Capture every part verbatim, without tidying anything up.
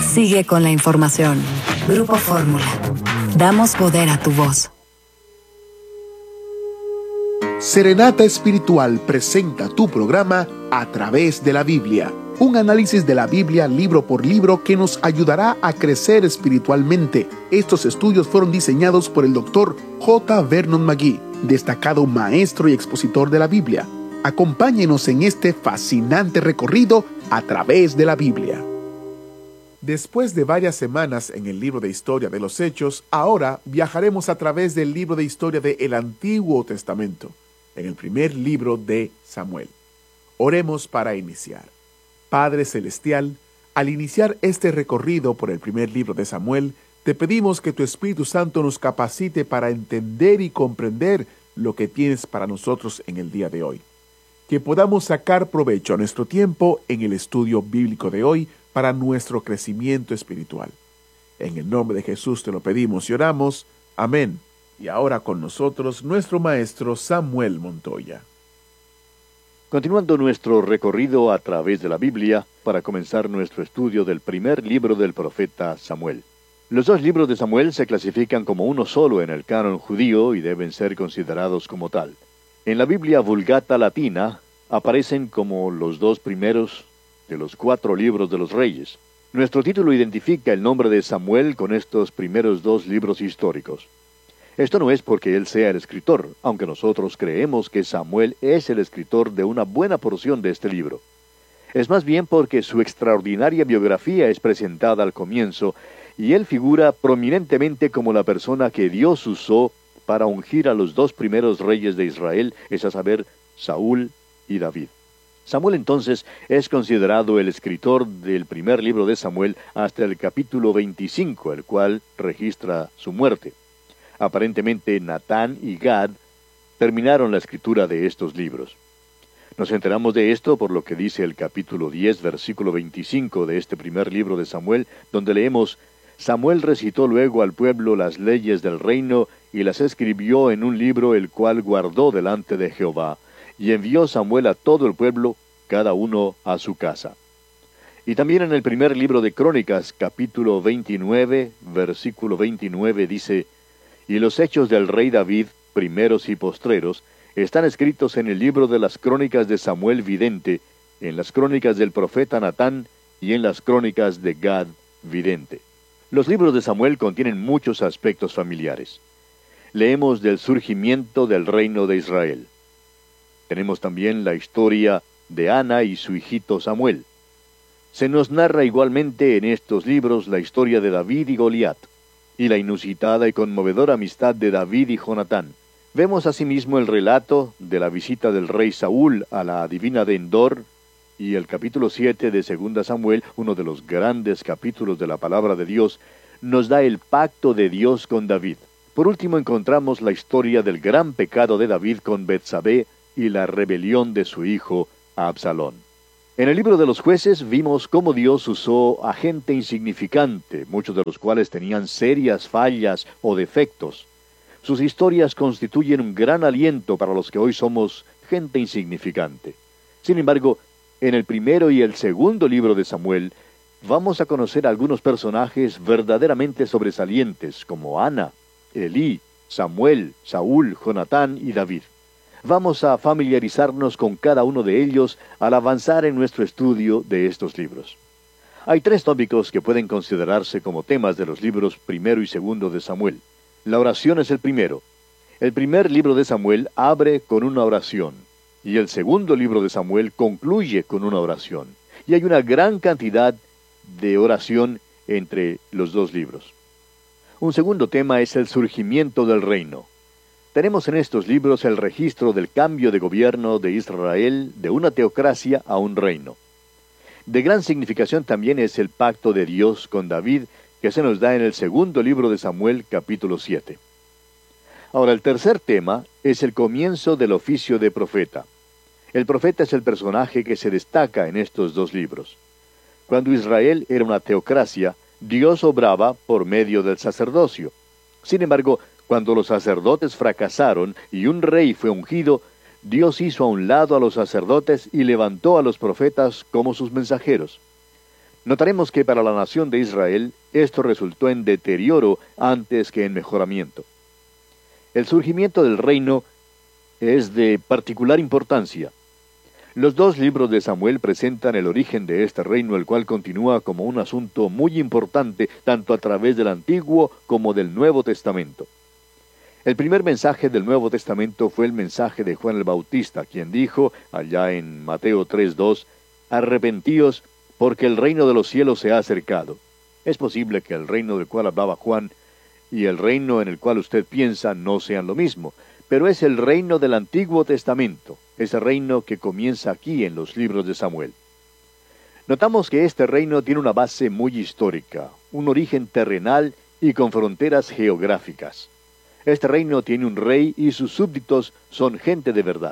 Sigue con la información. Grupo Fórmula. Damos poder a tu voz. Serenata Espiritual presenta tu programa A Través de la Biblia. Un análisis de la Biblia libro por libro que nos ayudará a crecer espiritualmente. Estos estudios fueron diseñados por el doctor J. Vernon McGee, destacado maestro y expositor de la Biblia. Acompáñenos en este fascinante recorrido a través de la Biblia. Después de varias semanas en el libro de historia de los Hechos, ahora viajaremos a través del libro de historia del Antiguo Testamento, en el primer libro de Samuel. Oremos para iniciar. Padre Celestial, al iniciar este recorrido por el primer libro de Samuel, te pedimos que tu Espíritu Santo nos capacite para entender y comprender lo que tienes para nosotros en el día de hoy. Que podamos sacar provecho a nuestro tiempo en el estudio bíblico de hoy para nuestro crecimiento espiritual. En el nombre de Jesús te lo pedimos y oramos. Amén. Y ahora con nosotros nuestro maestro Samuel Montoya. Continuando nuestro recorrido a través de la Biblia, para comenzar nuestro estudio del primer libro del profeta Samuel. Los dos libros de Samuel se clasifican como uno solo en el canon judío y deben ser considerados como tal. En la Biblia Vulgata Latina aparecen como los dos primeros de los cuatro libros de los reyes. Nuestro título identifica el nombre de Samuel con estos primeros dos libros históricos. Esto no es porque él sea el escritor, aunque nosotros creemos que Samuel es el escritor de una buena porción de este libro. Es más bien porque su extraordinaria biografía es presentada al comienzo, y él figura prominentemente como la persona que Dios usó para ungir a los dos primeros reyes de Israel, es a saber, Saúl y David. Samuel entonces es considerado el escritor del primer libro de Samuel hasta el capítulo veinticinco, el cual registra su muerte. Aparentemente Natán y Gad terminaron la escritura de estos libros. Nos enteramos de esto por lo que dice el capítulo diez, versículo veinticinco de este primer libro de Samuel, donde leemos: Samuel recitó luego al pueblo las leyes del reino y las escribió en un libro, el cual guardó delante de Jehová, y envió Samuel a todo el pueblo, cada uno a su casa. Y también en el primer libro de Crónicas, capítulo veintinueve, versículo veintinueve, dice: Y los hechos del rey David, primeros y postreros, están escritos en el libro de las crónicas de Samuel vidente, en las crónicas del profeta Natán y en las crónicas de Gad vidente. Los libros de Samuel contienen muchos aspectos familiares. Leemos del surgimiento del reino de Israel. Tenemos también la historia de Ana y su hijito Samuel. Se nos narra igualmente en estos libros la historia de David y Goliat, y la inusitada y conmovedora amistad de David y Jonatán. Vemos asimismo el relato de la visita del rey Saúl a la adivina de Endor, y el capítulo siete de Segunda Samuel, uno de los grandes capítulos de la palabra de Dios, nos da el pacto de Dios con David. Por último encontramos la historia del gran pecado de David con Betsabé y la rebelión de su hijo Absalón. En el libro de los jueces vimos cómo Dios usó a gente insignificante, muchos de los cuales tenían serias fallas o defectos. Sus historias constituyen un gran aliento para los que hoy somos gente insignificante. Sin embargo, en el primero y el segundo libro de Samuel, vamos a conocer algunos personajes verdaderamente sobresalientes, como Ana, Elí, Samuel, Saúl, Jonatán y David. Vamos a familiarizarnos con cada uno de ellos al avanzar en nuestro estudio de estos libros. Hay tres tópicos que pueden considerarse como temas de los libros primero y segundo de Samuel. La oración es el primero. El primer libro de Samuel abre con una oración, y el segundo libro de Samuel concluye con una oración. Y hay una gran cantidad de oración entre los dos libros. Un segundo tema es el surgimiento del reino. Tenemos en estos libros el registro del cambio de gobierno de Israel de una teocracia a un reino. De gran significación también es el pacto de Dios con David, que se nos da en el segundo libro de Samuel, capítulo siete. Ahora, el tercer tema es el comienzo del oficio de profeta. El profeta es el personaje que se destaca en estos dos libros. Cuando Israel era una teocracia, Dios obraba por medio del sacerdocio. Sin embargo, cuando los sacerdotes fracasaron y un rey fue ungido, Dios hizo a un lado a los sacerdotes y levantó a los profetas como sus mensajeros. Notaremos que para la nación de Israel esto resultó en deterioro antes que en mejoramiento. El surgimiento del reino es de particular importancia. Los dos libros de Samuel presentan el origen de este reino, el cual continúa como un asunto muy importante tanto a través del Antiguo como del Nuevo Testamento. El primer mensaje del Nuevo Testamento fue el mensaje de Juan el Bautista, quien dijo, allá en Mateo tres dos, «Arrepentíos, porque el reino de los cielos se ha acercado». Es posible que el reino del cual hablaba Juan y el reino en el cual usted piensa no sean lo mismo, pero es el reino del Antiguo Testamento, ese reino que comienza aquí en los libros de Samuel. Notamos que este reino tiene una base muy histórica, un origen terrenal y con fronteras geográficas. Este reino tiene un rey y sus súbditos son gente de verdad.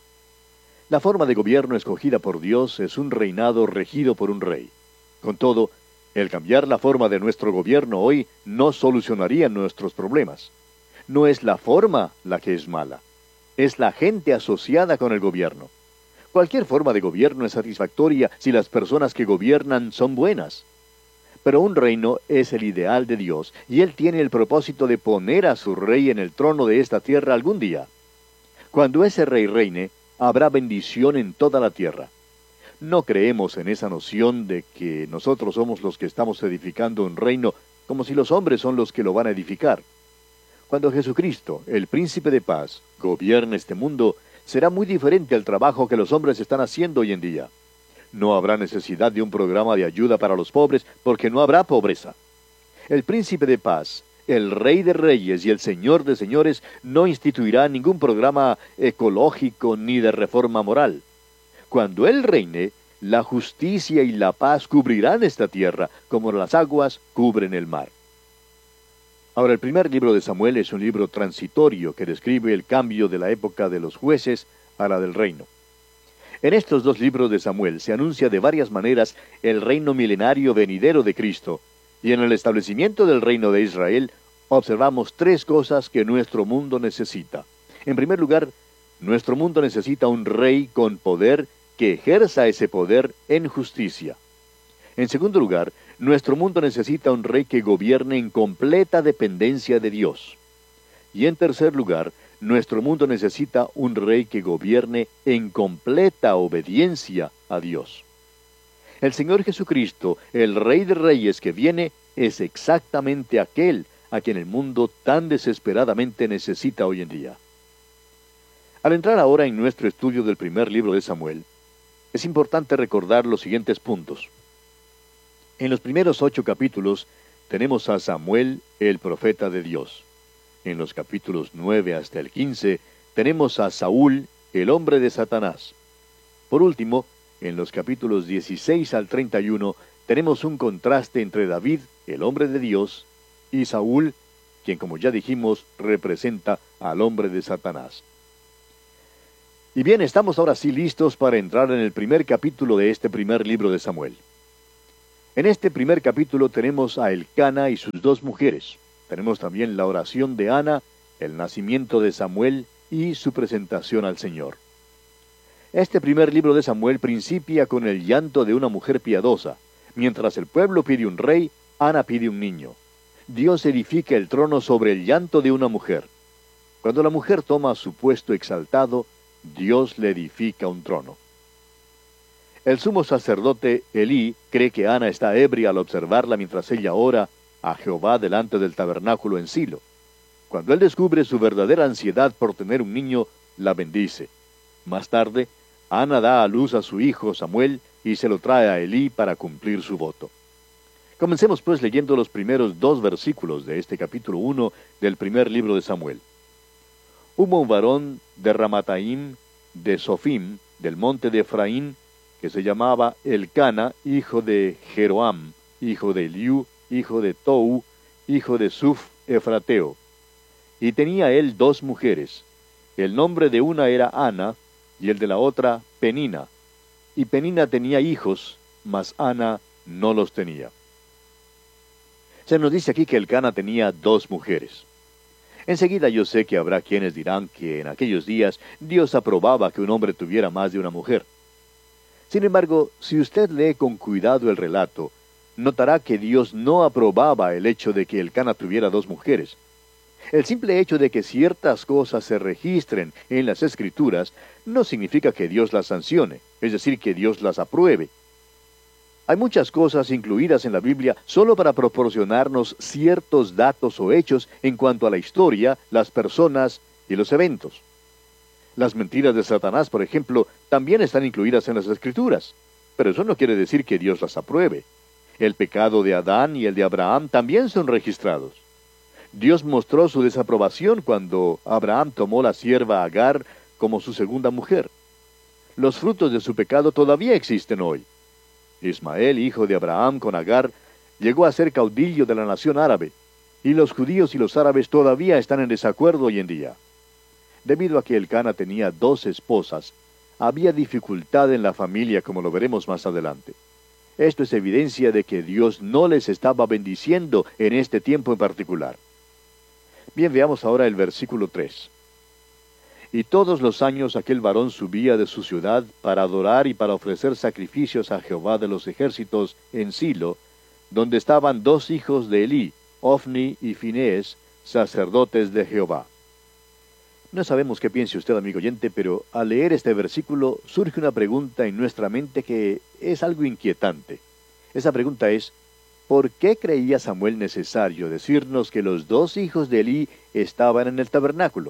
La forma de gobierno escogida por Dios es un reinado regido por un rey. Con todo, el cambiar la forma de nuestro gobierno hoy no solucionaría nuestros problemas. No es la forma la que es mala, es la gente asociada con el gobierno. Cualquier forma de gobierno es satisfactoria si las personas que gobiernan son buenas. Pero un reino es el ideal de Dios, y Él tiene el propósito de poner a su rey en el trono de esta tierra algún día. Cuando ese rey reine, habrá bendición en toda la tierra. No creemos en esa noción de que nosotros somos los que estamos edificando un reino, como si los hombres son los que lo van a edificar. Cuando Jesucristo, el Príncipe de Paz, gobierne este mundo, será muy diferente al trabajo que los hombres están haciendo hoy en día. No habrá necesidad de un programa de ayuda para los pobres, porque no habrá pobreza. El Príncipe de Paz, el Rey de Reyes y el Señor de Señores no instituirá ningún programa ecológico ni de reforma moral. Cuando Él reine, la justicia y la paz cubrirán esta tierra, como las aguas cubren el mar. Ahora, el primer libro de Samuel es un libro transitorio que describe el cambio de la época de los jueces a la del reino. En estos dos libros de Samuel se anuncia de varias maneras el reino milenario venidero de Cristo, y en el establecimiento del reino de Israel observamos tres cosas que nuestro mundo necesita. En primer lugar, nuestro mundo necesita un rey con poder que ejerza ese poder en justicia. En segundo lugar, nuestro mundo necesita un rey que gobierne en completa dependencia de Dios. Y en tercer lugar, nuestro mundo necesita un rey que gobierne en completa obediencia a Dios. El Señor Jesucristo, el Rey de Reyes que viene, es exactamente aquel a quien el mundo tan desesperadamente necesita hoy en día. Al entrar ahora en nuestro estudio del primer libro de Samuel, es importante recordar los siguientes puntos. En los primeros ocho capítulos tenemos a Samuel, el profeta de Dios. En los capítulos nueve hasta el quince tenemos a Saúl, el hombre de Satanás. Por último, en los capítulos dieciséis al treinta y uno tenemos un contraste entre David, el hombre de Dios, y Saúl, quien, como ya dijimos, representa al hombre de Satanás. Y bien, estamos ahora sí listos para entrar en el primer capítulo de este primer libro de Samuel. En este primer capítulo tenemos a Elcana y sus dos mujeres. Tenemos también la oración de Ana, el nacimiento de Samuel y su presentación al Señor. Este primer libro de Samuel principia con el llanto de una mujer piadosa. Mientras el pueblo pide un rey, Ana pide un niño. Dios edifica el trono sobre el llanto de una mujer. Cuando la mujer toma su puesto exaltado, Dios le edifica un trono. El sumo sacerdote Elí cree que Ana está ebria al observarla mientras ella ora a Jehová delante del tabernáculo en Silo. Cuando él descubre su verdadera ansiedad por tener un niño, la bendice. Más tarde, Ana da a luz a su hijo Samuel y se lo trae a Elí para cumplir su voto. Comencemos pues leyendo los primeros dos versículos de este capítulo uno del primer libro de Samuel. Hubo un varón de Ramataim, de Sofim, del monte de Efraín, que se llamaba Elcana, hijo de Jeroam, hijo de Eliú, hijo de Tou, hijo de Suf, Efrateo. Y tenía él dos mujeres. El nombre de una era Ana, y el de la otra Penina. Y Penina tenía hijos, mas Ana no los tenía. Se nos dice aquí que Elcana tenía dos mujeres. Enseguida yo sé que habrá quienes dirán que en aquellos días Dios aprobaba que un hombre tuviera más de una mujer. Sin embargo, si usted lee con cuidado el relato, notará que Dios no aprobaba el hecho de que Elcana tuviera dos mujeres. El simple hecho de que ciertas cosas se registren en las Escrituras no significa que Dios las sancione, es decir, que Dios las apruebe. Hay muchas cosas incluidas en la Biblia solo para proporcionarnos ciertos datos o hechos en cuanto a la historia, las personas y los eventos. Las mentiras de Satanás, por ejemplo, también están incluidas en las Escrituras, pero eso no quiere decir que Dios las apruebe. El pecado de Adán y el de Abraham también son registrados. Dios mostró su desaprobación cuando Abraham tomó la sierva Agar como su segunda mujer. Los frutos de su pecado todavía existen hoy. Ismael, hijo de Abraham con Agar, llegó a ser caudillo de la nación árabe, y los judíos y los árabes todavía están en desacuerdo hoy en día. Debido a que Elcana tenía dos esposas, había dificultad en la familia, como lo veremos más adelante. Esto es evidencia de que Dios no les estaba bendiciendo en este tiempo en particular. Bien, veamos ahora el versículo tres. Y todos los años aquel varón subía de su ciudad para adorar y para ofrecer sacrificios a Jehová de los ejércitos en Silo, donde estaban dos hijos de Elí, Ofni y Finés, sacerdotes de Jehová. No sabemos qué piense usted, amigo oyente, pero al leer este versículo surge una pregunta en nuestra mente que es algo inquietante. Esa pregunta es, ¿por qué creía Samuel necesario decirnos que los dos hijos de Elí estaban en el tabernáculo?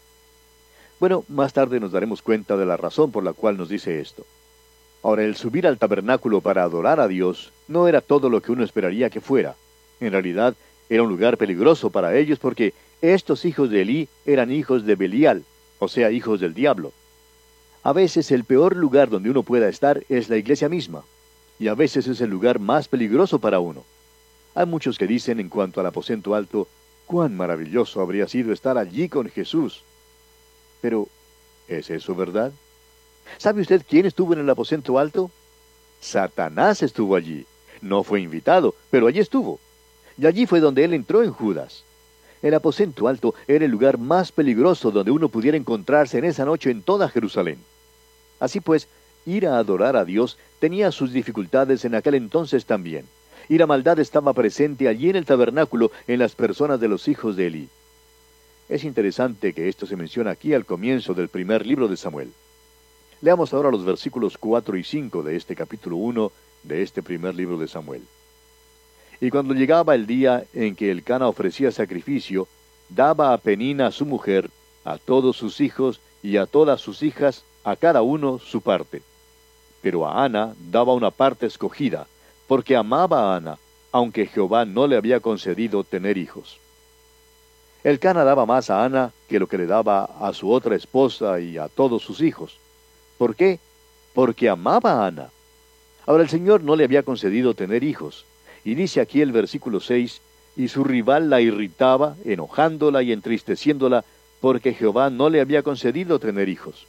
Bueno, más tarde nos daremos cuenta de la razón por la cual nos dice esto. Ahora, el subir al tabernáculo para adorar a Dios no era todo lo que uno esperaría que fuera. En realidad, era un lugar peligroso para ellos porque estos hijos de Elí eran hijos de Belial, o sea, hijos del diablo. A veces el peor lugar donde uno pueda estar es la iglesia misma, y a veces es el lugar más peligroso para uno. Hay muchos que dicen en cuanto al aposento alto, cuán maravilloso habría sido estar allí con Jesús. Pero, ¿es eso verdad? ¿Sabe usted quién estuvo en el aposento alto? Satanás estuvo allí. No fue invitado, pero allí estuvo. Y allí fue donde él entró en Judas. El aposento alto era el lugar más peligroso donde uno pudiera encontrarse en esa noche en toda Jerusalén. Así pues, ir a adorar a Dios tenía sus dificultades en aquel entonces también. Y la maldad estaba presente allí en el tabernáculo en las personas de los hijos de Elí. Es interesante que esto se menciona aquí al comienzo del primer libro de Samuel. Leamos ahora los versículos cuatro y cinco de este capítulo uno de este primer libro de Samuel. Y cuando llegaba el día en que Elcana ofrecía sacrificio, daba a Penina su mujer, a todos sus hijos y a todas sus hijas, a cada uno su parte. Pero a Ana daba una parte escogida, porque amaba a Ana, aunque Jehová no le había concedido tener hijos. Elcana daba más a Ana que lo que le daba a su otra esposa y a todos sus hijos. ¿Por qué? Porque amaba a Ana. Ahora el Señor no le había concedido tener hijos. Y dice aquí el versículo seis, y su rival la irritaba, enojándola y entristeciéndola, porque Jehová no le había concedido tener hijos.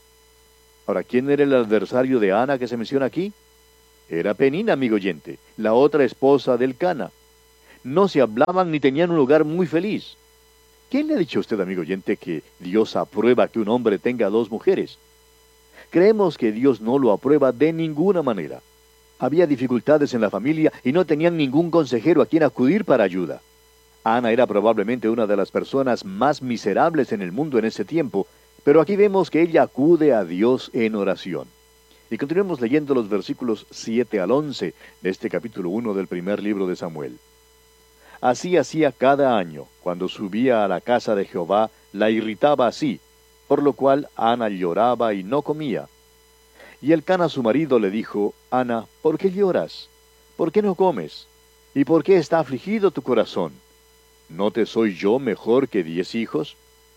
Ahora, ¿quién era el adversario de Ana que se menciona aquí? Era Penina, amigo oyente, la otra esposa de Elcana. No se hablaban ni tenían un hogar muy feliz. ¿Quién le ha dicho a usted, amigo oyente, que Dios aprueba que un hombre tenga dos mujeres? Creemos que Dios no lo aprueba de ninguna manera. Había dificultades en la familia y no tenían ningún consejero a quien acudir para ayuda. Ana era probablemente una de las personas más miserables en el mundo en ese tiempo, pero aquí vemos que ella acude a Dios en oración. Y continuemos leyendo los versículos siete al once de este capítulo uno del primer libro de Samuel. Así hacía cada año, cuando subía a la casa de Jehová, la irritaba así, por lo cual Ana lloraba y no comía. Y Elcana su marido le dijo, Ana, ¿por qué lloras? ¿Por qué no comes? ¿Y por qué está afligido tu corazón? ¿No te soy yo mejor que diez hijos?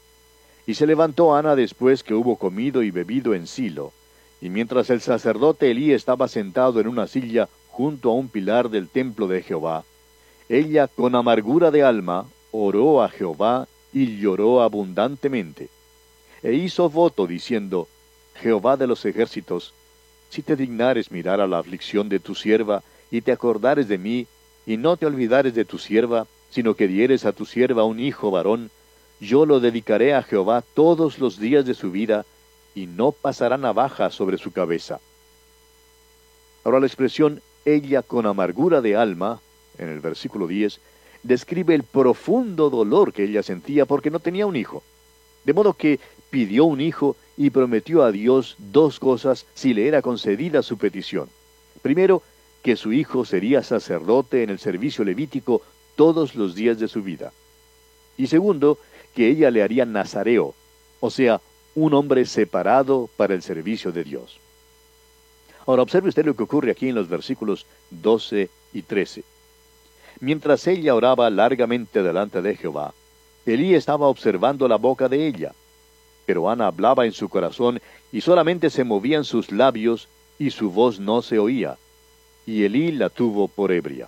Y se levantó Ana después que hubo comido y bebido en Silo, y mientras el sacerdote Elí estaba sentado en una silla junto a un pilar del templo de Jehová, ella con amargura de alma oró a Jehová y lloró abundantemente. E hizo voto diciendo, Jehová de los ejércitos, si te dignares mirar a la aflicción de tu sierva, y te acordares de mí, y no te olvidares de tu sierva, sino que dieres a tu sierva un hijo varón, yo lo dedicaré a Jehová todos los días de su vida, y no pasará navaja sobre su cabeza. Ahora la expresión, ella con amargura de alma, en el versículo diez, describe el profundo dolor que ella sentía porque no tenía un hijo. De modo que pidió un hijo y prometió a Dios dos cosas si le era concedida su petición. Primero, que su hijo sería sacerdote en el servicio levítico todos los días de su vida. Y segundo, que ella le haría nazareo, o sea, un hombre separado para el servicio de Dios. Ahora observe usted lo que ocurre aquí en los versículos doce y trece. Mientras ella oraba largamente delante de Jehová, Elí estaba observando la boca de ella. Pero Ana hablaba en su corazón, y solamente se movían sus labios, y su voz no se oía. Y Elí la tuvo por ebria.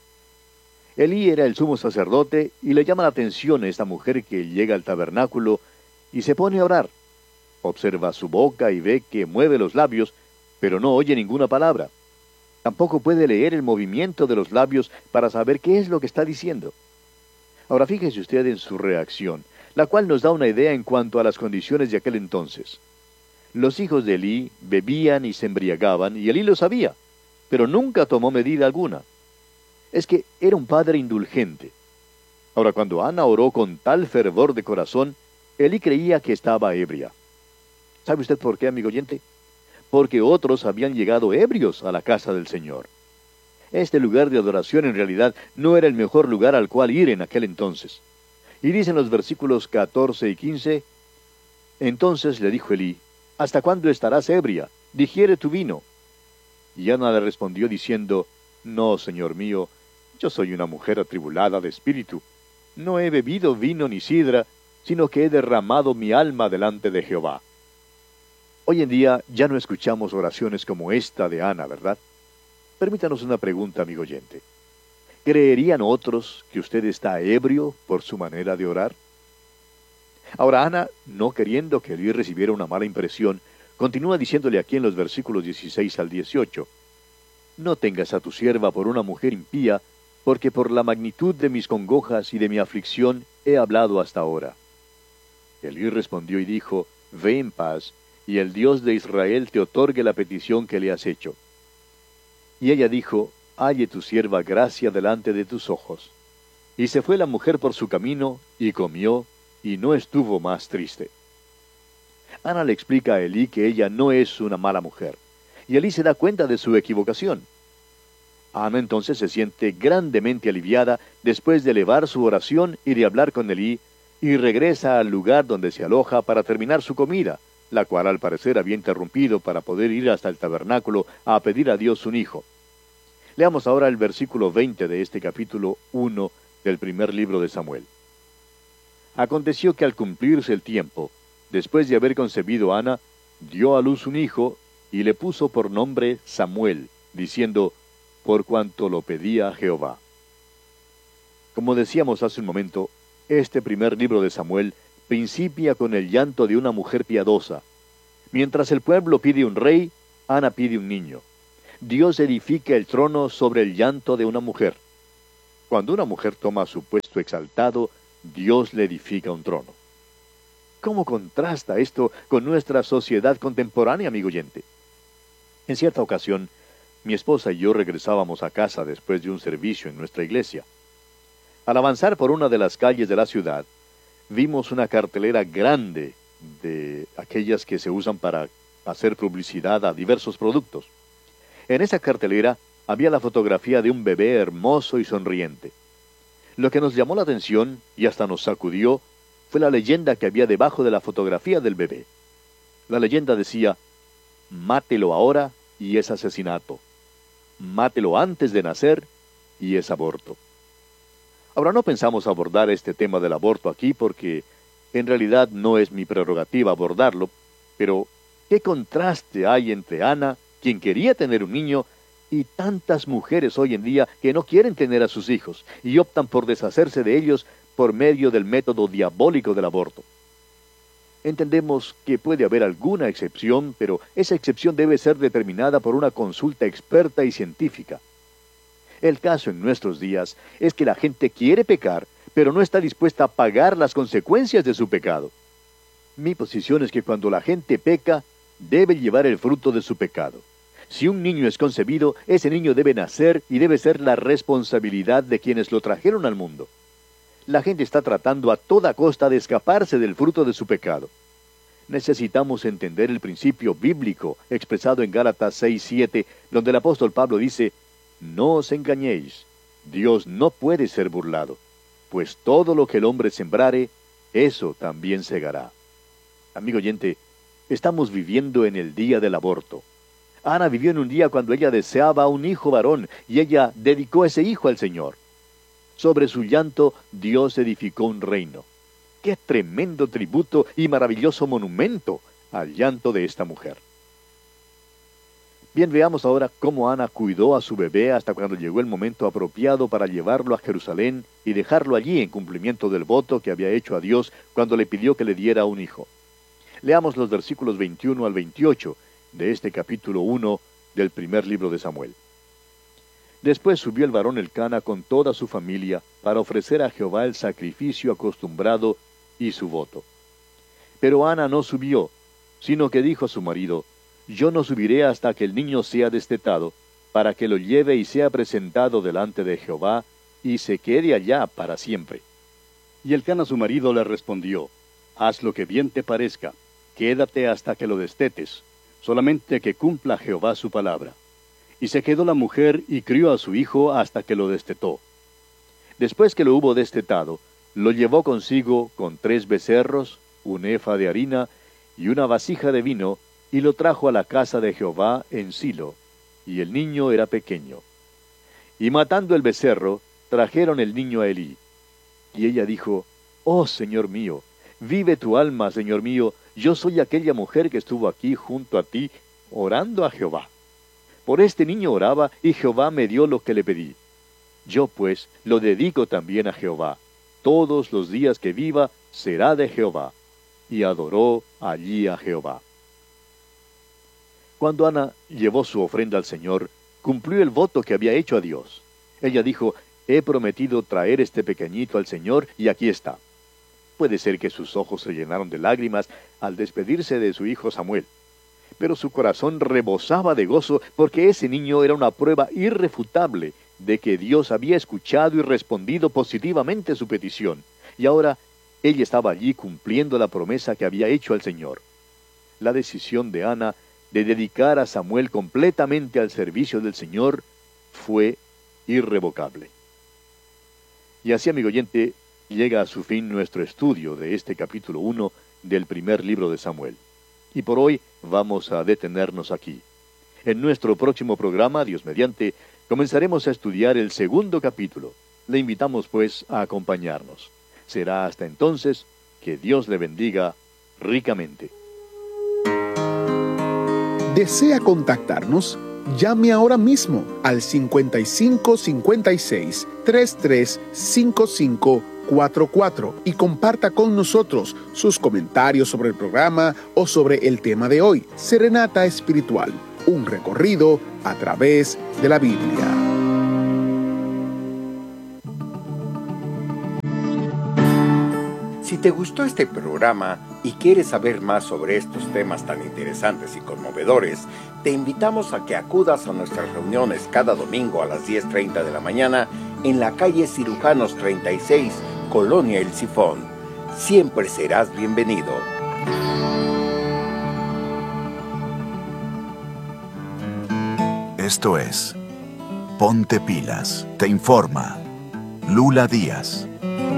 Elí era el sumo sacerdote, y le llama la atención a esta mujer que llega al tabernáculo, y se pone a orar. Observa su boca y ve que mueve los labios, pero no oye ninguna palabra. Tampoco puede leer el movimiento de los labios para saber qué es lo que está diciendo. Ahora fíjese usted en su reacción, la cual nos da una idea en cuanto a las condiciones de aquel entonces. Los hijos de Elí bebían y se embriagaban, y Elí lo sabía, pero nunca tomó medida alguna. Es que era un padre indulgente. Ahora, cuando Ana oró con tal fervor de corazón, Elí creía que estaba ebria. ¿Sabe usted por qué, amigo oyente? Porque otros habían llegado ebrios a la casa del Señor. Este lugar de adoración en realidad no era el mejor lugar al cual ir en aquel entonces. Y dicen los versículos catorce y quince, entonces le dijo Elí, ¿hasta cuándo estarás ebria? Digiere tu vino. Y Ana le respondió diciendo, no, señor mío, yo soy una mujer atribulada de espíritu. No he bebido vino ni sidra, sino que he derramado mi alma delante de Jehová. Hoy en día ya no escuchamos oraciones como esta de Ana, ¿verdad? Permítanos una pregunta, amigo oyente. ¿Creerían otros que usted está ebrio por su manera de orar? Ahora Ana, no queriendo que Elí recibiera una mala impresión, continúa diciéndole aquí en los versículos dieciséis al dieciocho, no tengas a tu sierva por una mujer impía, porque por la magnitud de mis congojas y de mi aflicción he hablado hasta ahora. Elí respondió y dijo, ve en paz, y el Dios de Israel te otorgue la petición que le has hecho. Y ella dijo, halle tu sierva gracia delante de tus ojos. Y se fue la mujer por su camino, y comió, y no estuvo más triste. Ana le explica a Elí que ella no es una mala mujer, y Elí se da cuenta de su equivocación. Ana entonces se siente grandemente aliviada después de elevar su oración y de hablar con Elí, y regresa al lugar donde se aloja para terminar su comida, la cual al parecer había interrumpido para poder ir hasta el tabernáculo a pedir a Dios un hijo. Leamos ahora el versículo veinte de este capítulo uno del primer libro de Samuel. Aconteció que al cumplirse el tiempo, después de haber concebido Ana, dio a luz un hijo, y le puso por nombre Samuel, diciendo, por cuanto lo pedía Jehová. Como decíamos hace un momento, este primer libro de Samuel principia con el llanto de una mujer piadosa. Mientras el pueblo pide un rey, Ana pide un niño. Dios edifica el trono sobre el llanto de una mujer. Cuando una mujer toma su puesto exaltado, Dios le edifica un trono. ¿Cómo contrasta esto con nuestra sociedad contemporánea, amigo oyente? En cierta ocasión, mi esposa y yo regresábamos a casa después de un servicio en nuestra iglesia. Al avanzar por una de las calles de la ciudad, vimos una cartelera grande de aquellas que se usan para hacer publicidad a diversos productos. En esa cartelera había la fotografía de un bebé hermoso y sonriente. Lo que nos llamó la atención y hasta nos sacudió fue la leyenda que había debajo de la fotografía del bebé. La leyenda decía, mátelo ahora y es asesinato. Mátelo antes de nacer y es aborto. Ahora no pensamos abordar este tema del aborto aquí porque en realidad no es mi prerrogativa abordarlo, pero ¿qué contraste hay entre Ana, quien quería tener un niño, y tantas mujeres hoy en día que no quieren tener a sus hijos y optan por deshacerse de ellos por medio del método diabólico del aborto? Entendemos que puede haber alguna excepción, pero esa excepción debe ser determinada por una consulta experta y científica. El caso en nuestros días es que la gente quiere pecar, pero no está dispuesta a pagar las consecuencias de su pecado. Mi posición es que cuando la gente peca, debe llevar el fruto de su pecado. Si un niño es concebido, ese niño debe nacer y debe ser la responsabilidad de quienes lo trajeron al mundo. La gente está tratando a toda costa de escaparse del fruto de su pecado. Necesitamos entender el principio bíblico expresado en Gálatas seis siete, donde el apóstol Pablo dice: no os engañéis, Dios no puede ser burlado, pues todo lo que el hombre sembrare, eso también segará. Amigo oyente, estamos viviendo en el día del aborto. Ana vivió en un día cuando ella deseaba un hijo varón, y ella dedicó ese hijo al Señor. Sobre su llanto, Dios edificó un reino. ¡Qué tremendo tributo y maravilloso monumento al llanto de esta mujer! Bien, veamos ahora cómo Ana cuidó a su bebé hasta cuando llegó el momento apropiado para llevarlo a Jerusalén y dejarlo allí en cumplimiento del voto que había hecho a Dios cuando le pidió que le diera un hijo. Leamos los versículos veintiuno al veintiocho de este capítulo uno del primer libro de Samuel. Después subió el varón Elcana con toda su familia para ofrecer a Jehová el sacrificio acostumbrado y su voto. Pero Ana no subió, sino que dijo a su marido: yo no subiré hasta que el niño sea destetado, para que lo lleve y sea presentado delante de Jehová, y se quede allá para siempre. Y Elcana su marido le respondió: haz lo que bien te parezca, quédate hasta que lo destetes, solamente que cumpla Jehová su palabra. Y se quedó la mujer y crió a su hijo hasta que lo destetó. Después que lo hubo destetado, lo llevó consigo con tres becerros, un efa de harina y una vasija de vino, y lo trajo a la casa de Jehová en Silo, y el niño era pequeño. Y matando el becerro, trajeron el niño a Elí. Y ella dijo: oh Señor mío, vive tu alma, Señor mío, yo soy aquella mujer que estuvo aquí junto a ti, orando a Jehová. Por este niño oraba, y Jehová me dio lo que le pedí. Yo pues lo dedico también a Jehová. Todos los días que viva será de Jehová. Y adoró allí a Jehová. Cuando Ana llevó su ofrenda al Señor, cumplió el voto que había hecho a Dios. Ella dijo: he prometido traer este pequeñito al Señor, y aquí está. Puede ser que sus ojos se llenaron de lágrimas al despedirse de su hijo Samuel, pero su corazón rebosaba de gozo porque ese niño era una prueba irrefutable de que Dios había escuchado y respondido positivamente su petición, y ahora ella estaba allí cumpliendo la promesa que había hecho al Señor. La decisión de Ana de dedicar a Samuel completamente al servicio del Señor fue irrevocable. Y así, amigo oyente, llega a su fin nuestro estudio de este capítulo uno del primer libro de Samuel. Y por hoy vamos a detenernos aquí. En nuestro próximo programa, Dios mediante, comenzaremos a estudiar el segundo capítulo. Le invitamos, pues, a acompañarnos. Será hasta entonces que Dios le bendiga ricamente. ¿Desea contactarnos? Llame ahora mismo al cincuenta y cinco cincuenta y seis, treinta y tres cincuenta y cinco cuarenta y cuatro y comparta con nosotros sus comentarios sobre el programa o sobre el tema de hoy. Serenata Espiritual, un recorrido a través de la Biblia. Si te gustó este programa y quieres saber más sobre estos temas tan interesantes y conmovedores, te invitamos a que acudas a nuestras reuniones cada domingo a las diez treinta de la mañana en la calle Cirujanos treinta y seis, Colonia El Sifón. Siempre serás bienvenido. Esto es Ponte Pilas, te informa Lula Díaz.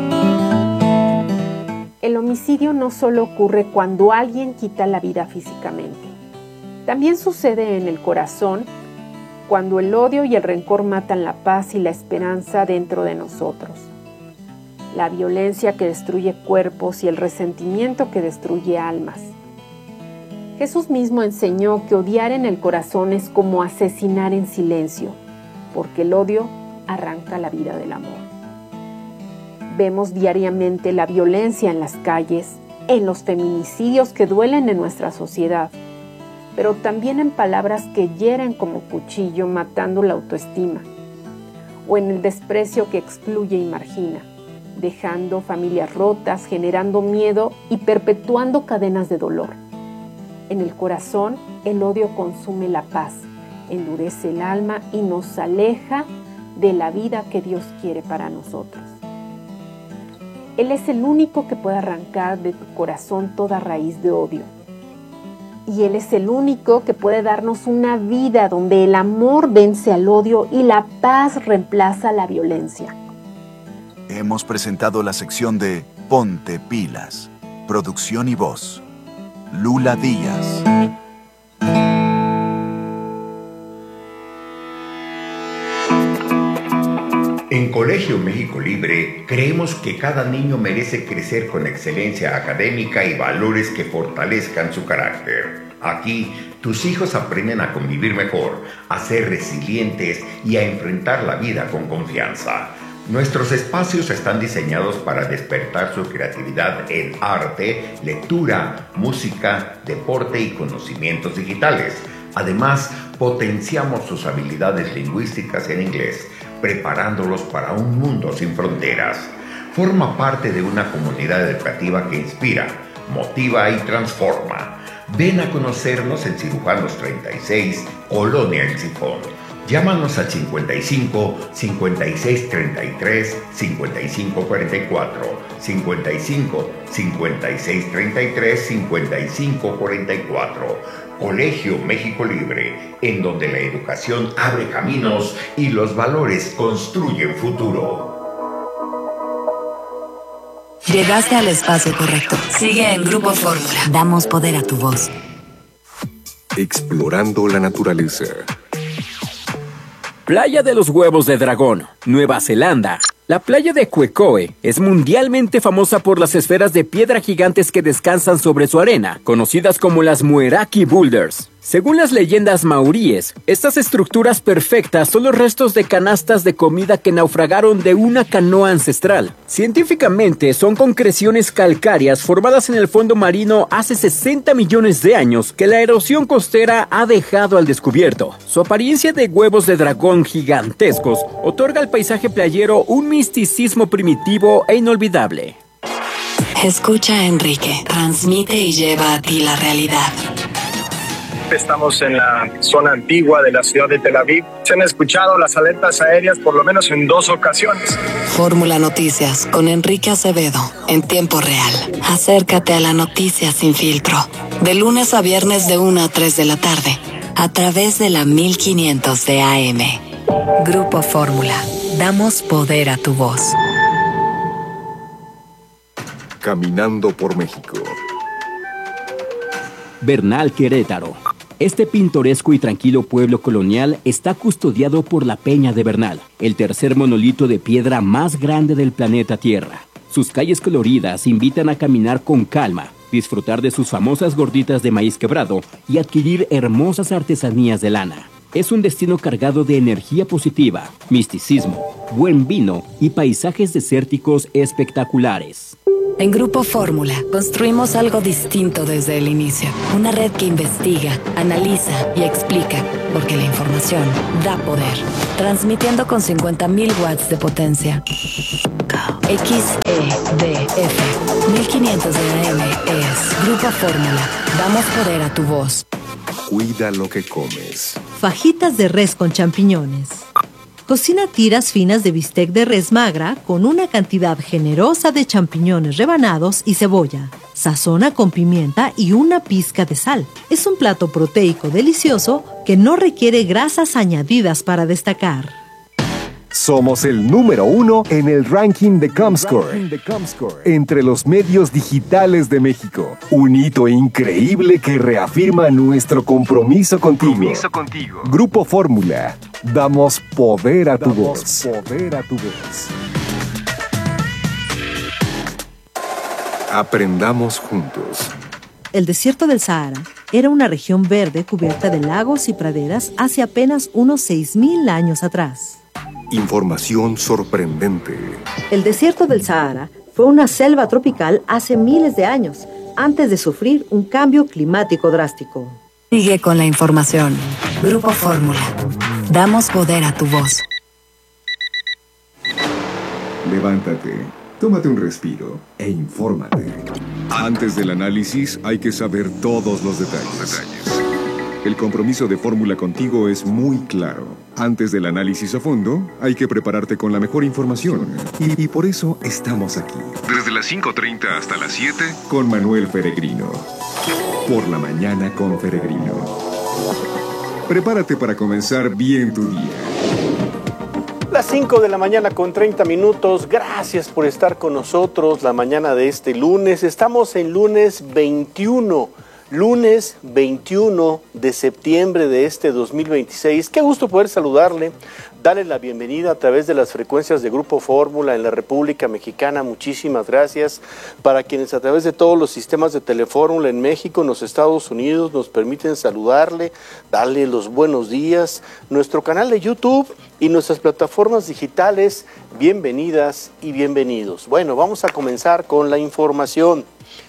El homicidio no solo ocurre cuando alguien quita la vida físicamente. También sucede en el corazón, cuando el odio y el rencor matan la paz y la esperanza dentro de nosotros. La violencia que destruye cuerpos y el resentimiento que destruye almas. Jesús mismo enseñó que odiar en el corazón es como asesinar en silencio, porque el odio arranca la vida del amor. Vemos diariamente la violencia en las calles, en los feminicidios que duelen en nuestra sociedad, pero también en palabras que hieren como cuchillo matando la autoestima, o en el desprecio que excluye y margina, dejando familias rotas, generando miedo y perpetuando cadenas de dolor. En el corazón, el odio consume la paz endurece el alma y nos aleja de la vida que Dios quiere para nosotros. Él es el único que puede arrancar de tu corazón toda raíz de odio. Y Él es el único que puede darnos una vida donde el amor vence al odio y la paz reemplaza la violencia. Hemos presentado la sección de Ponte Pilas. Producción y voz, Lula Díaz. En Colegio México Libre creemos que cada niño merece crecer con excelencia académica y valores que fortalezcan su carácter. Aquí, tus hijos aprenden a convivir mejor, a ser resilientes y a enfrentar la vida con confianza. Nuestros espacios están diseñados para despertar su creatividad en arte, lectura, música, deporte y conocimientos digitales. Además, potenciamos sus habilidades lingüísticas en inglés, preparándolos para un mundo sin fronteras. Forma parte de una comunidad educativa que inspira, motiva y transforma. Ven a conocernos en Cirujanos treinta y seis, Colonia El Sifón. Llámanos al cincuenta y cinco, cincuenta y seis treinta y tres, cincuenta y cinco cuarenta y cuatro, cincuenta y cinco, cincuenta y seis treinta y tres, cincuenta y cinco cuarenta y cuatro. Colegio México Libre, en donde la educación abre caminos y los valores construyen futuro. Llegaste al espacio correcto. Sigue en Grupo Fórmula. Damos poder a tu voz. Explorando la naturaleza. Playa de los Huevos de Dragón, Nueva Zelanda. La playa de Quecoe es mundialmente famosa por las esferas de piedra gigantes que descansan sobre su arena, conocidas como las Mueraki Boulders. Según las leyendas maoríes, estas estructuras perfectas son los restos de canastas de comida que naufragaron de una canoa ancestral. Científicamente, son concreciones calcáreas formadas en el fondo marino hace sesenta millones de años que la erosión costera ha dejado al descubierto. Su apariencia de huevos de dragón gigantescos otorga al paisaje playero un misticismo primitivo e inolvidable. Escucha a Enrique, transmite y lleva a ti la realidad. Estamos en la zona antigua de la ciudad de Tel Aviv. Se han escuchado las alertas aéreas por lo menos en dos ocasiones. Fórmula Noticias con Enrique Acevedo, en tiempo real. Acércate a la noticia sin filtro. De lunes a viernes de una a tres de la tarde, a través de la mil quinientos de A M. Grupo Fórmula. Damos poder a tu voz. Caminando por México. Bernal, Querétaro. Este pintoresco y tranquilo pueblo colonial está custodiado por la Peña de Bernal, el tercer monolito de piedra más grande del planeta Tierra. Sus calles coloridas invitan a caminar con calma, disfrutar de sus famosas gorditas de maíz quebrado y adquirir hermosas artesanías de lana. Es un destino cargado de energía positiva, misticismo, buen vino y paisajes desérticos espectaculares. En Grupo Fórmula construimos algo distinto desde el inicio. Una red que investiga, analiza y explica, porque la información da poder. Transmitiendo con cincuenta mil watts de potencia. X E D F mil quinientos de A M es Grupo Fórmula. Damos poder a tu voz. Cuida lo que comes. Fajitas de res con champiñones. Cocina tiras finas de bistec de res magra con una cantidad generosa de champiñones rebanados y cebolla. Sazona con pimienta y una pizca de sal. Es un plato proteico delicioso que no requiere grasas añadidas para destacar. Somos el número uno en el ranking de Comscore, entre los medios digitales de México. Un hito increíble que reafirma nuestro compromiso contigo. Compromiso contigo. Grupo Fórmula. Damos poder a tu voz. Poder a tu voz. Aprendamos juntos. El desierto del Sahara era una región verde cubierta de lagos y praderas hace apenas unos seis mil años atrás. Información sorprendente. El desierto del Sahara fue una selva tropical hace miles de años, antes de sufrir un cambio climático drástico. Sigue con la información. Grupo Fórmula. Damos poder a tu voz. Levántate, tómate un respiro e infórmate. Antes del análisis hay que saber todos los detalles. El compromiso de Fórmula contigo es muy claro. Antes del análisis a fondo, hay que prepararte con la mejor información. Y, y por eso estamos aquí. Desde las cinco treinta hasta las siete, con Manuel Peregrino. Por la mañana con Peregrino. Prepárate para comenzar bien tu día. Las cinco de la mañana con treinta minutos. Gracias por estar con nosotros la mañana de este lunes. Estamos en lunes veintiuno. Lunes veintiuno de septiembre de este dos mil veintiséis. Qué gusto poder saludarle, darle la bienvenida a través de las frecuencias de Grupo Fórmula en la República Mexicana. Muchísimas gracias. Para quienes a través de todos los sistemas de Telefórmula en México, en los Estados Unidos, nos permiten saludarle, darle los buenos días. Nuestro canal de YouTube y nuestras plataformas digitales, bienvenidas y bienvenidos. Bueno, vamos a comenzar con la información.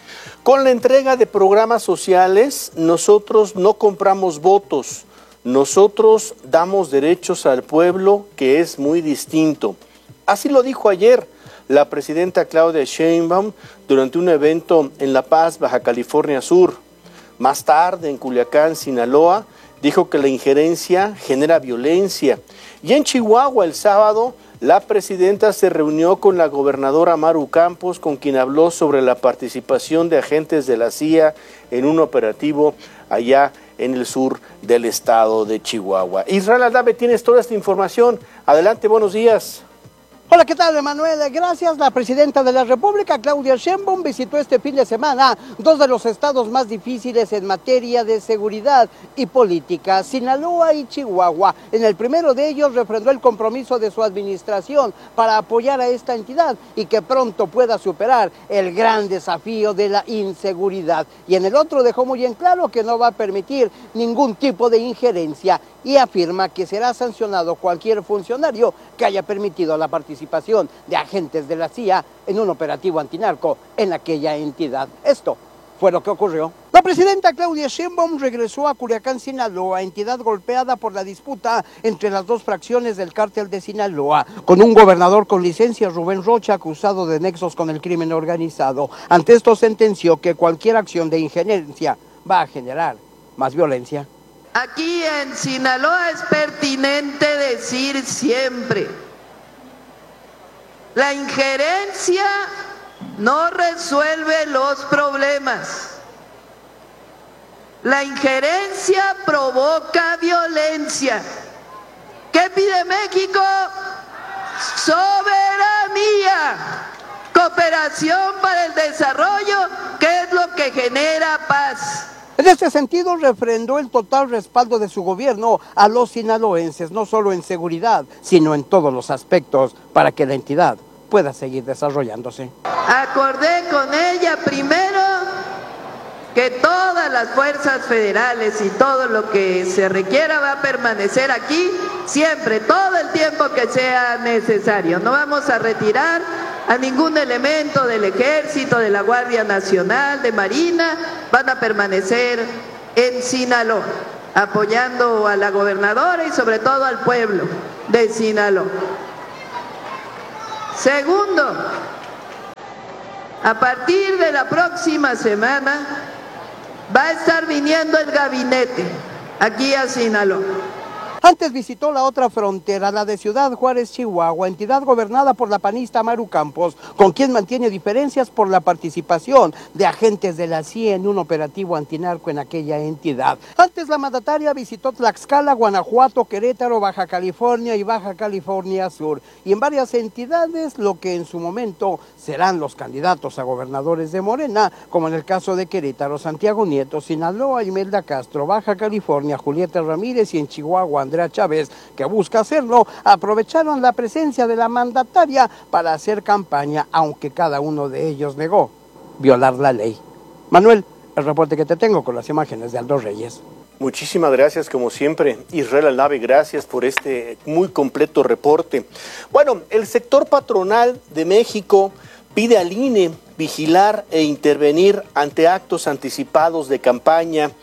Con la entrega de programas sociales, nosotros no compramos votos, nosotros damos derechos al pueblo, que es muy distinto. Así lo dijo ayer la presidenta Claudia Sheinbaum durante un evento en La Paz, Baja California Sur. Más tarde, en Culiacán, Sinaloa, dijo que la injerencia genera violencia. Y en Chihuahua, el sábado, la presidenta se reunió con la gobernadora Maru Campos, con quien habló sobre la participación de agentes de la C I A en un operativo allá en el sur del estado de Chihuahua. Israel Aldave, tienes toda esta información. Adelante, buenos días. Hola, ¿qué tal, Emanuel? Gracias. La presidenta de la República, Claudia Sheinbaum, visitó este fin de semana dos de los estados más difíciles en materia de seguridad y política, Sinaloa y Chihuahua. En el primero de ellos refrendó el compromiso de su administración para apoyar a esta entidad y que pronto pueda superar el gran desafío de la inseguridad. Y en el otro dejó muy en claro que no va a permitir ningún tipo de injerencia y afirma que será sancionado cualquier funcionario que haya permitido la participación de agentes de la C I A en un operativo antinarco en aquella entidad. Esto fue lo que ocurrió. La presidenta Claudia Sheinbaum regresó a Culiacán, Sinaloa, entidad golpeada por la disputa entre las dos fracciones del cártel de Sinaloa, con un gobernador con licencia, Rubén Rocha, acusado de nexos con el crimen organizado. Ante esto sentenció que cualquier acción de injerencia va a generar más violencia. Aquí en Sinaloa es pertinente decir siempre: la injerencia no resuelve los problemas. La injerencia provoca violencia. ¿Qué pide México? Soberanía, cooperación para el desarrollo, que es lo que genera paz. En este sentido, refrendó el total respaldo de su gobierno a los sinaloenses, no solo en seguridad, sino en todos los aspectos, para que la entidad pueda seguir desarrollándose. Acordé con ella primero que todas las fuerzas federales y todo lo que se requiera va a permanecer aquí siempre, todo el tiempo que sea necesario. No vamos a retirar a ningún elemento del Ejército, de la Guardia Nacional, de Marina, van a permanecer en Sinaloa, apoyando a la gobernadora y sobre todo al pueblo de Sinaloa. Segundo, a partir de la próxima semana va a estar viniendo el gabinete aquí a Sinaloa. Antes visitó la otra frontera, la de Ciudad Juárez, Chihuahua, entidad gobernada por la panista Maru Campos, con quien mantiene diferencias por la participación de agentes de la C I A en un operativo antinarco en aquella entidad. Antes la mandataria visitó Tlaxcala, Guanajuato, Querétaro, Baja California y Baja California Sur, y en varias entidades lo que en su momento serán los candidatos a gobernadores de Morena, como en el caso de Querétaro, Santiago Nieto, Sinaloa, Imelda Castro, Baja California, Julieta Ramírez, y en Chihuahua, Andrea Chávez, que busca hacerlo. Aprovecharon la presencia de la mandataria para hacer campaña, aunque cada uno de ellos negó violar la ley. Manuel, el reporte que te tengo con las imágenes de Aldo Reyes. Muchísimas gracias, como siempre, Israel Aldave, gracias por este muy completo reporte. Bueno, el sector patronal de México pide al I N E vigilar e intervenir ante actos anticipados de campaña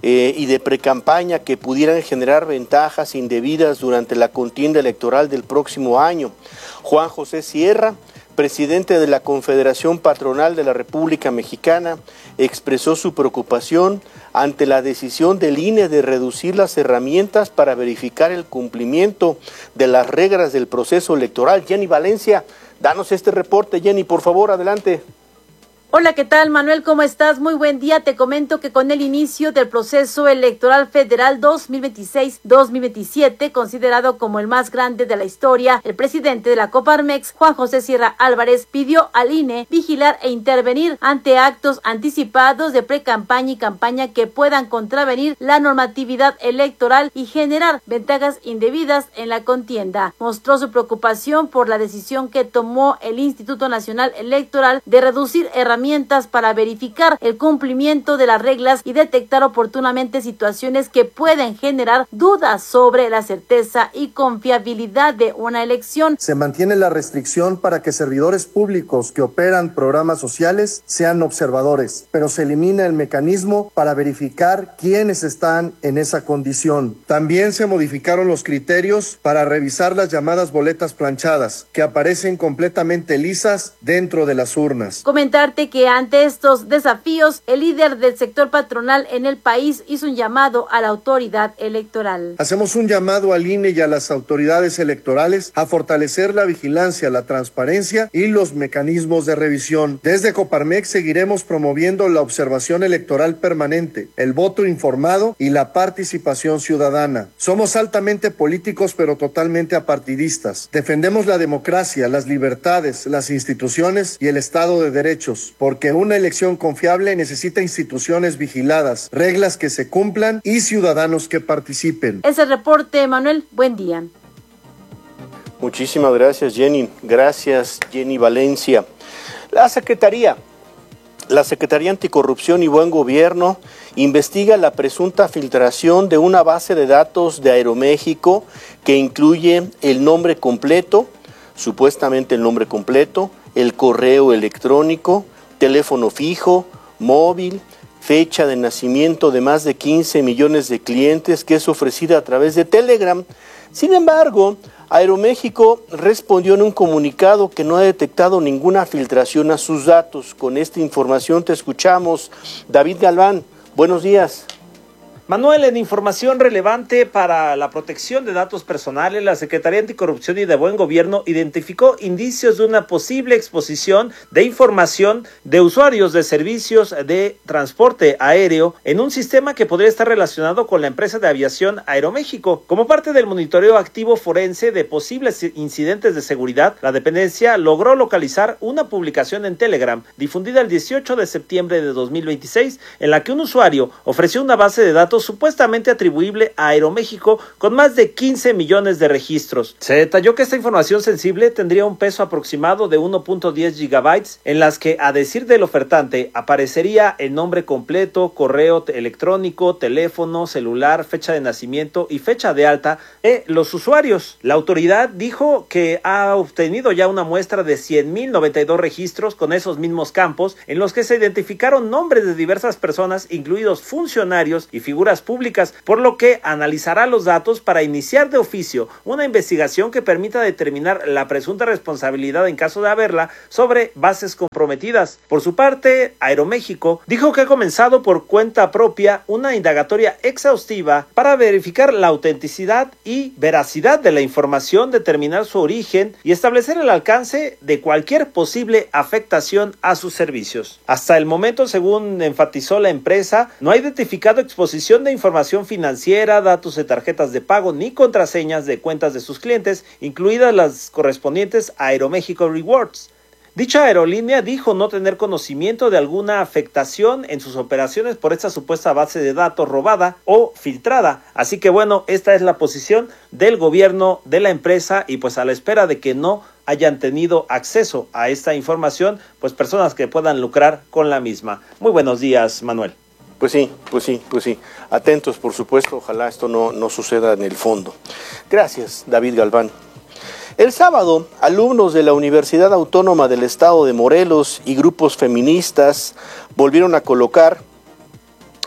eh, y de precampaña que pudieran generar ventajas indebidas durante la contienda electoral del próximo año. Juan José Sierra, presidente de la Confederación Patronal de la República Mexicana, expresó su preocupación ante la decisión del I N E de reducir las herramientas para verificar el cumplimiento de las reglas del proceso electoral. Jenny Valencia, danos este reporte, Jenny, por favor, adelante. Hola, ¿qué tal, Manuel? ¿Cómo estás? Muy buen día. Te comento que con el inicio del proceso electoral federal dos mil veintiséis dos mil veintisiete, considerado como el más grande de la historia, el presidente de la Coparmex, Juan José Sierra Álvarez, pidió al I N E vigilar e intervenir ante actos anticipados de precampaña y campaña que puedan contravenir la normatividad electoral y generar ventajas indebidas en la contienda. Mostró su preocupación por la decisión que tomó el Instituto Nacional Electoral de reducir herramientas para verificar el cumplimiento de las reglas y detectar oportunamente situaciones que pueden generar dudas sobre la certeza y confiabilidad de una elección. Se mantiene la restricción para que servidores públicos que operan programas sociales sean observadores, pero se elimina el mecanismo para verificar quiénes están en esa condición. También se modificaron los criterios para revisar las llamadas boletas planchadas, que aparecen completamente lisas dentro de las urnas. Comentarte que ante estos desafíos, el líder del sector patronal en el país hizo un llamado a la autoridad electoral. Hacemos un llamado al I N E y a las autoridades electorales a fortalecer la vigilancia, la transparencia y los mecanismos de revisión. Desde Coparmex seguiremos promoviendo la observación electoral permanente, el voto informado y la participación ciudadana. Somos altamente políticos pero totalmente apartidistas. Defendemos la democracia, las libertades, las instituciones y el Estado de Derechos, porque una elección confiable necesita instituciones vigiladas, reglas que se cumplan y ciudadanos que participen. Ese reporte, Manuel, buen día. Muchísimas gracias, Jenny. Gracias, Jenny Valencia. La Secretaría, la Secretaría Anticorrupción y Buen Gobierno investiga la presunta filtración de una base de datos de Aeroméxico que incluye el nombre completo, supuestamente el nombre completo, el correo electrónico, teléfono fijo, móvil, fecha de nacimiento de más de quince millones de clientes que es ofrecida a través de Telegram. Sin embargo, Aeroméxico respondió en un comunicado que no ha detectado ninguna filtración a sus datos. Con esta información te escuchamos. David Galván, buenos días. Manuel, en información relevante para la protección de datos personales, la Secretaría Anticorrupción y de Buen Gobierno identificó indicios de una posible exposición de información de usuarios de servicios de transporte aéreo en un sistema que podría estar relacionado con la empresa de aviación Aeroméxico. Como parte del monitoreo activo forense de posibles incidentes de seguridad, la dependencia logró localizar una publicación en Telegram difundida el dieciocho de septiembre de dos mil veintiséis en la que un usuario ofreció una base de datos supuestamente atribuible a Aeroméxico con más de quince millones de registros. Se detalló que esta información sensible tendría un peso aproximado de uno punto diez gigabytes, en las que, a decir del ofertante, aparecería el nombre completo, correo electrónico, teléfono, celular, fecha de nacimiento y fecha de alta de los usuarios. La autoridad dijo que ha obtenido ya una muestra de cien mil noventa y dos registros con esos mismos campos, en los que se identificaron nombres de diversas personas, incluidos funcionarios y figuras públicas, por lo que analizará los datos para iniciar de oficio una investigación que permita determinar la presunta responsabilidad, en caso de haberla, sobre bases comprometidas. Por su parte, Aeroméxico dijo que ha comenzado por cuenta propia una indagatoria exhaustiva para verificar la autenticidad y veracidad de la información, determinar su origen y establecer el alcance de cualquier posible afectación a sus servicios. Hasta el momento, según enfatizó la empresa, no ha identificado exposición de información financiera, datos de tarjetas de pago ni contraseñas de cuentas de sus clientes, incluidas las correspondientes a Aeroméxico Rewards. Dicha aerolínea dijo no tener conocimiento de alguna afectación en sus operaciones por esta supuesta base de datos robada o filtrada. Así que bueno, esta es la posición del gobierno de la empresa, y pues a la espera de que no hayan tenido acceso a esta información, pues personas que puedan lucrar con la misma. Muy buenos días, Manuel. Pues sí, pues sí, pues sí. Atentos, por supuesto, ojalá esto no, no suceda en el fondo. Gracias, David Galván. El sábado, alumnos de la Universidad Autónoma del Estado de Morelos y grupos feministas volvieron a colocar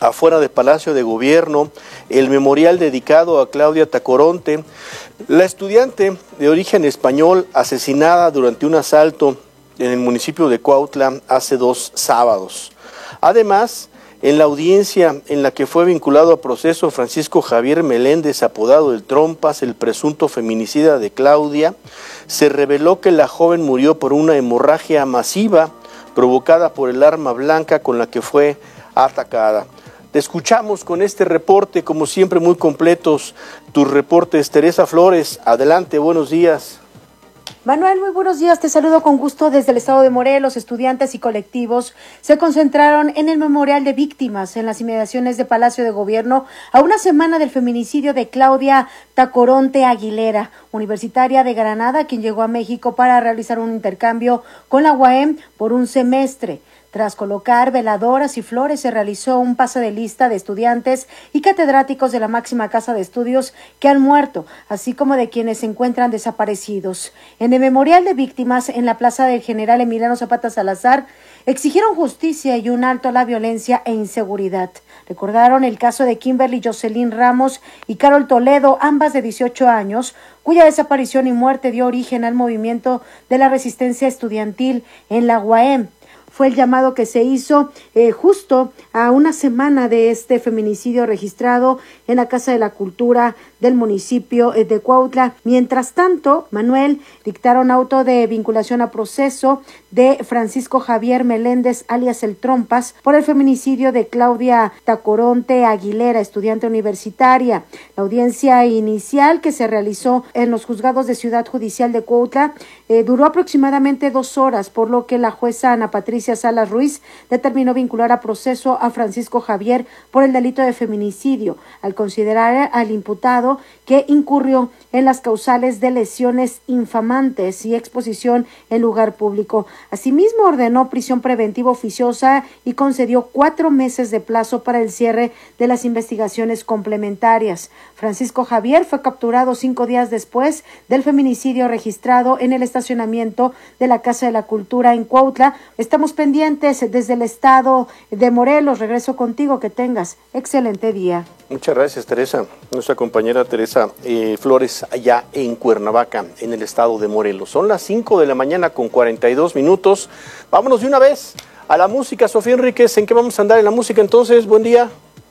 afuera del Palacio de Gobierno, el memorial dedicado a Claudia Tacoronte, la estudiante de origen español asesinada durante un asalto en el municipio de Cuautla hace dos sábados. Además, en la audiencia en la que fue vinculado a proceso Francisco Javier Meléndez, apodado el Trompas, el presunto feminicida de Claudia, se reveló que la joven murió por una hemorragia masiva provocada por el arma blanca con la que fue atacada. Te escuchamos con este reporte, como siempre muy completos tus reportes. Teresa Flores, adelante, buenos días. Manuel, muy buenos días, te saludo con gusto desde el estado de Morelos. Estudiantes y colectivos se concentraron en el memorial de víctimas en las inmediaciones de Palacio de Gobierno a una semana del feminicidio de Claudia Tacoronte Aguilera, universitaria de Granada, quien llegó a México para realizar un intercambio con la U A M por un semestre. Tras colocar veladoras y flores, se realizó un pase de lista de estudiantes y catedráticos de la máxima casa de estudios que han muerto, así como de quienes se encuentran desaparecidos. En el memorial de víctimas, en la plaza del General Emiliano Zapata Salazar, exigieron justicia y un alto a la violencia e inseguridad. Recordaron el caso de Kimberly Jocelyn Ramos y Carol Toledo, ambas de dieciocho años, cuya desaparición y muerte dio origen al movimiento de la resistencia estudiantil en la U A M. Fue el llamado que se hizo eh, justo a una semana de este feminicidio registrado en la Casa de la Cultura del municipio eh, de Cuautla. Mientras tanto, Manuel, dictaron auto de vinculación a proceso de Francisco Javier Meléndez, alias El Trompas, por el feminicidio de Claudia Tacoronte Aguilera, estudiante universitaria. La audiencia inicial que se realizó en los juzgados de Ciudad Judicial de Cuautla eh, duró aproximadamente dos horas, por lo que la jueza Ana Patricia Salas Ruiz determinó vincular a proceso a Francisco Javier por el delito de feminicidio, al considerar al imputado que incurrió en las causales de lesiones infamantes y exposición en lugar público. Asimismo, ordenó prisión preventiva oficiosa y concedió cuatro meses de plazo para el cierre de las investigaciones complementarias. Francisco Javier fue capturado cinco días después del feminicidio registrado en el estacionamiento de la Casa de la Cultura en Cuautla. Estamos pendientes desde el estado de Morelos. Regreso contigo, que tengas excelente día. Muchas gracias, Teresa. Nuestra compañera Teresa eh, Flores, allá en Cuernavaca, en el estado de Morelos. Son las cinco de la mañana con cuarenta y dos minutos. Vámonos de una vez a la música. Sofía Enríquez, ¿en qué vamos a andar en la música entonces? Buen día.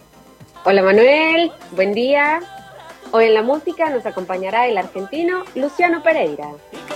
Hola Manuel, buen día. Hoy en la música nos acompañará el argentino Luciano Pereira.